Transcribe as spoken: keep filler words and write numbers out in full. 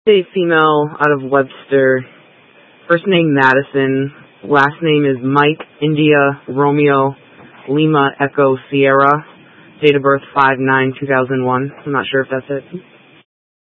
A female out of Webster. First name Madison. Last name is Mike, India, Romeo, Lima, Echo, Sierra. Date of birth five nine two thousand one. I'm not sure if that's it.